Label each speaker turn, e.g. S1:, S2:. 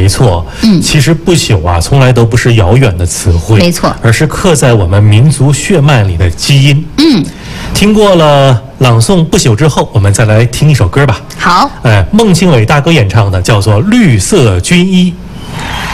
S1: 没错，其实不朽啊，从来都不是遥远的词汇，
S2: 没错，
S1: 而是刻在我们民族血脉里的基因。听过了朗诵不朽之后，我们再来听一首歌吧。
S2: 好，
S1: 孟庆伟大哥演唱的，叫做《绿色军衣》。